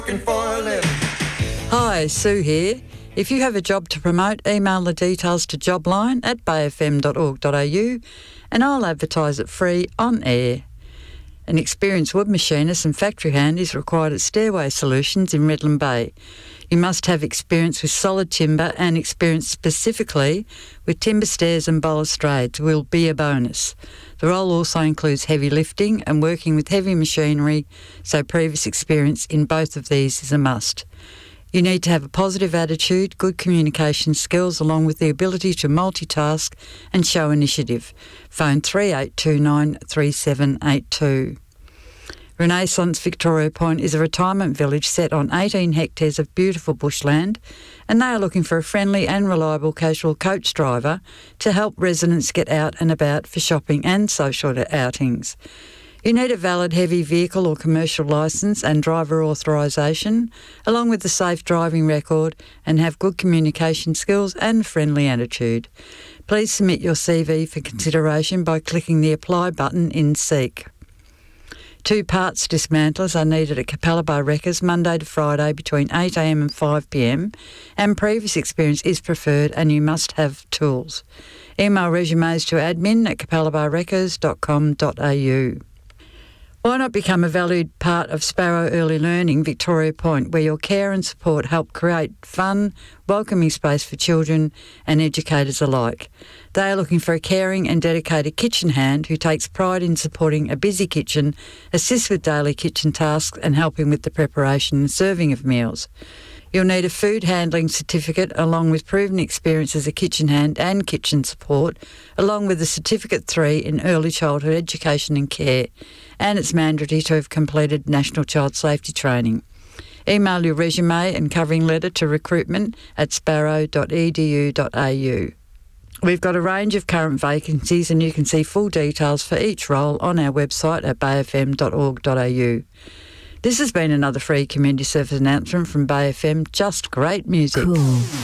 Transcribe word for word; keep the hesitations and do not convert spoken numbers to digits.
Hi, Sue here. If you have a job to promote, email the details to jobline at bay f m dot org dot a u and I'll advertise it free on air. An experienced wood machinist and factory hand is required at Stairway Solutions in Redland Bay. You must have experience with solid timber and experience specifically with timber stairs and balustrades will be a bonus. The role also includes heavy lifting and working with heavy machinery, so previous experience in both of these is a must. You need to have a positive attitude, good communication skills, along with the ability to multitask and show initiative. Phone three eight two nine, three seven eight two. Renaissance Victoria Point is a retirement village set on eighteen hectares of beautiful bushland, and they are looking for a friendly and reliable casual coach driver to help residents get out and about for shopping and social outings. You need a valid heavy vehicle or commercial licence and driver authorisation, along with a safe driving record, and have good communication skills and friendly attitude. Please submit your C V for consideration by clicking the Apply button in Seek. Two parts dismantlers are needed at Capalaba Wreckers Monday to Friday between eight a m and five p m, and previous experience is preferred and you must have tools. Email resumes to admin at capalaba wreckers dot com dot a u. Why not become a valued part of Sparrow Early Learning Victoria Point, where your care and support help create fun, welcoming space for children and educators alike. They are looking for a caring and dedicated kitchen hand who takes pride in supporting a busy kitchen, assists with daily kitchen tasks and helping with the preparation and serving of meals. You'll need a food handling certificate along with proven experience as a kitchen hand and kitchen support, along with a Certificate three in Early Childhood Education and Care, and it's mandatory to have completed National Child Safety Training. Email your resume and covering letter to recruitment at sparrow dot e d u dot a u. We've got a range of current vacancies and you can see full details for each role on our website at bay f m dot org dot a u. This has been another free community service announcement from Bay F M. Just great music. Cool.